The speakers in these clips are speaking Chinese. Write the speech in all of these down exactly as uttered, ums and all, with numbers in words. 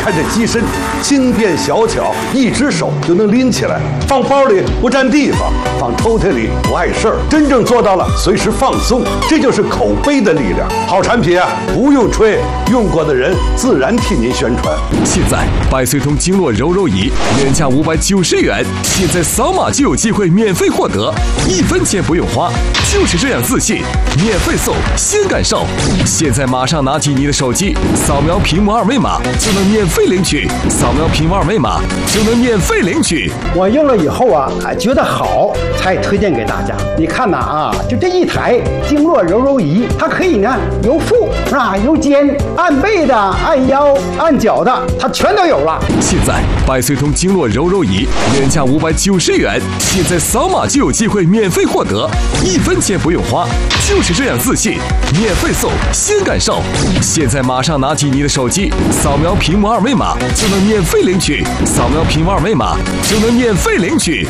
看这机身轻便小巧，一只手就能拎起来，放包里不占地方，放抽屉里不碍事儿，真正做到了随时放松，这就是口碑的力量。好产品啊，不用吹，用过的人自然替您宣传。 现在百岁通经络柔柔仪原价五百九十元，现在扫码就有机会免费获得，一分钱不用花，就是这样自信，免费送，先感受。现在马上拿起你的手机，扫描屏幕二维码就能免费领取，扫描屏幕二维码就能免费领取。 我用了以后啊，觉得好，才推荐给大家。你看呐啊，就这一台经络柔柔仪，它可以呢由腹是吧，由肩，按背的、按腰、按脚的，它全都有了。 现在百岁通经络柔柔仪原价五百九十元，现在扫码就有机会免费获得，一分钱不用花，就是这样自信，免费送，先感受。现在马上拿起你的手机，扫描屏幕二维码就能免费领取，扫描屏幕二维码就能免费领取。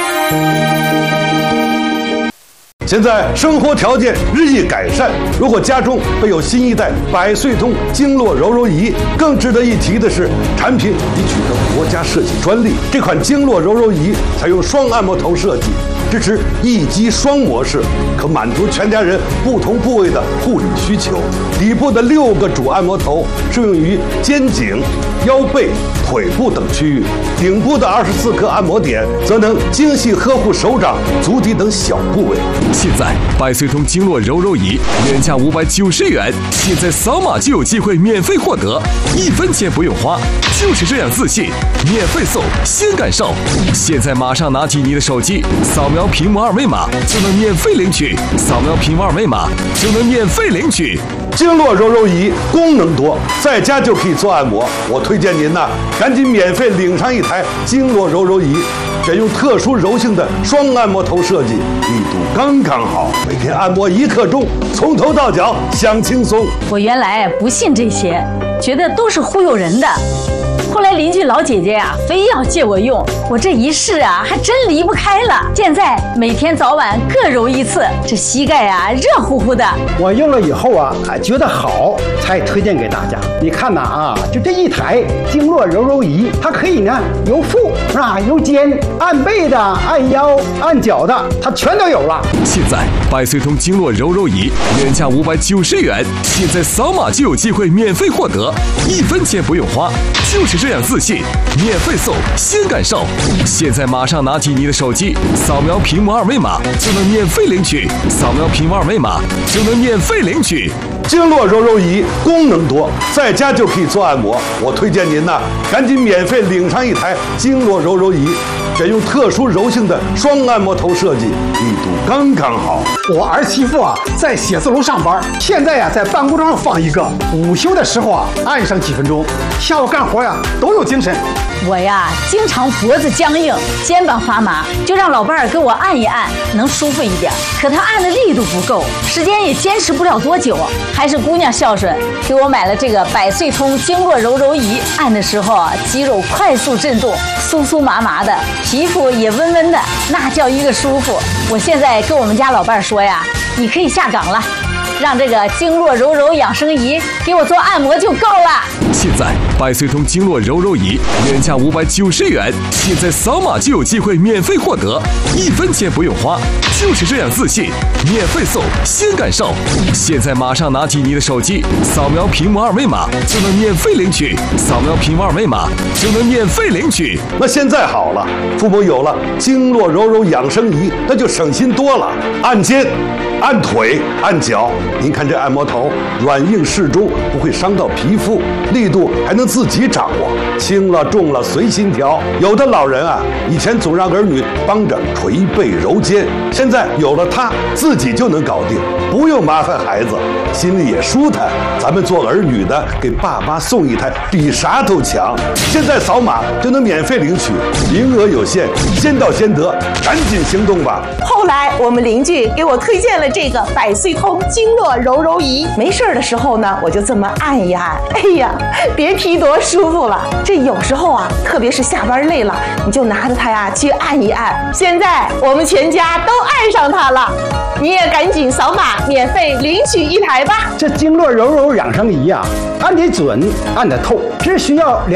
现在生活条件日益改善，如果家中备有新一代百岁通经络柔柔仪，更值得一提的是，产品已取得国家设计专利。这款经络柔柔仪采用双按摩头设计，支持一机双模式，可满足全家人不同部位的护理需求。底部的六个主按摩头适用于肩颈、腰背、腿部等区域，顶部的二十四颗按摩点则能精细呵护手掌、足底等小部位。 现在百岁通经络柔柔仪原价五百九十元，现在扫码就有机会免费获得，一分钱不用花，就是这样自信，免费送，先感受。现在马上拿起你的手机，扫描屏幕二维码就能免费领取，扫描屏幕二维码就能免费领取。 经络柔柔仪功能多，在家就可以做按摩。我推荐您呐，赶紧免费领上一台经络柔柔仪，选用特殊柔性的双按摩头设计，力度刚刚好，每天按摩一刻钟，从头到脚享轻松。 我原来不信这些，觉得都是忽悠人的。后来邻居老姐姐呀、啊，非要借我用，我这一试啊，还真离不开了。现在每天早晚各揉一次，这膝盖啊热乎乎的。 我用了以后啊，觉得好，才推荐给大家。你看呐啊，就这一台经络柔柔仪，它可以呢由腹是吧，由肩，按背的、按腰、按脚的，它全都有了。 现在百岁通经络柔柔仪原价五百九十元，现在扫码就有机会免费获得，一分钱不用花，就是这样自信，免费送，先感受。现在马上拿起你的手机，扫描屏幕二维码就能免费领取，扫描屏幕二维码就能免费领取。 经络柔柔仪功能多，在家就可以做按摩。我推荐您呐，赶紧免费领上一台经络柔柔仪，选用特殊柔性的双按摩头设计，力度刚刚好。 我儿媳妇啊，在写字楼上班，现在呀、啊，在办公桌上放一个，午休的时候啊，按上几分钟，下午干活呀、啊、都有精神。 我呀，经常脖子僵硬，肩膀发麻，就让老伴儿给我按一按，能舒服一点。可他按的力度不够，时间也坚持不了多久。还是姑娘孝顺，给我买了这个百岁通经络柔柔仪，按的时候啊，肌肉快速震动，酥酥麻麻的，皮肤也温温的，那叫一个舒服。我现在跟我们家老伴儿说呀，你可以下岗了。让这个经络柔柔养生仪给我做按摩就够了。 现在百岁通经络柔柔仪原价五百九十元，现在扫码就有机会免费获得，一分钱不用花，就是这样自信，免费送，先感受。现在马上拿起你的手机，扫描屏幕二维码就能免费领取，扫描屏幕二维码就能免费领取。 那现在好了，父母有了经络柔柔养生仪，那就省心多了。按肩、按腿、按脚，您看这按摩头软硬适中，不会伤到皮肤，力度还能自己掌握，轻了重了随心调。有的老人啊，以前总让儿女帮着捶背揉肩，现在有了它，自己就能搞定，不用麻烦孩子，心里也舒坦。咱们做儿女的，给爸妈送一台，比啥都强。现在扫码就能免费领取，名额有限，先到先得，赶紧行动吧。 后来我们邻居给我推荐了这个百岁通经络柔柔仪，没事的时候呢，我就这么按一按，哎呀，别提多舒服了。这有时候啊，特别是下班累了，你就拿着它呀去按一按。现在我们全家都爱上它了，你也赶紧扫码免费领取一台吧。 这经络柔柔养生仪啊，按得准，按得透，只需要两。